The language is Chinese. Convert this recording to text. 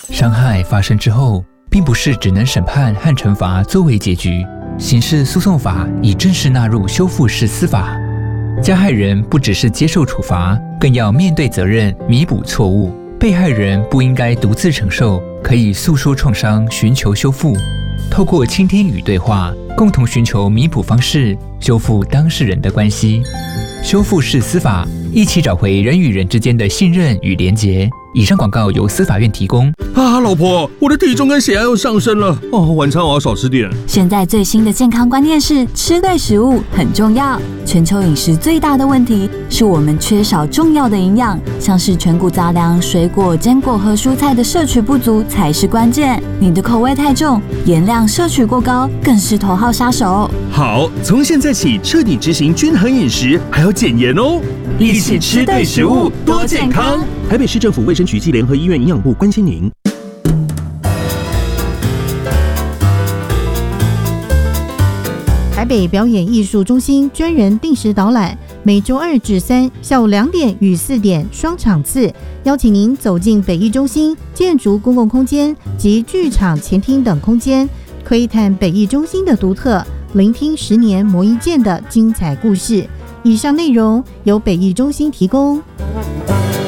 伤害发生之后，并不是只能审判和惩罚作为结局。刑事诉讼法已正式纳入修复式司法，加害人不只是接受处罚，更要面对责任，弥补错误。被害人不应该独自承受，可以诉说创伤，寻求修复。透过倾听与对话，共同寻求弥补方式，修复当事人的关系。修复式司法，一起找回人与人之间的信任与连结。以上广告由司法院提供。 老婆，我的体重跟血压又上升了晚餐我要少吃点。 现在最新的健康观念是吃对食物很重要。全球饮食最大的问题是我们缺少重要的营养，像是全谷杂粮、水果、坚果和蔬菜的摄取不足才是关键。你的口味太重，盐量摄取过高，更是头号杀手。 好，从现在起彻底执行均衡饮食，还要减盐哦。 一起吃对食物，多健康。 台北市政府卫生局暨联合医院营养部关心您。 台北表演艺术中心专人定时导览，每周2至3下午2点与4点双场次，邀请您走进北艺中心建筑公共空间及剧场前厅等空间，窥探北艺中心的独特，聆听10年磨一剑的精彩故事。以上内容由北艺中心提供。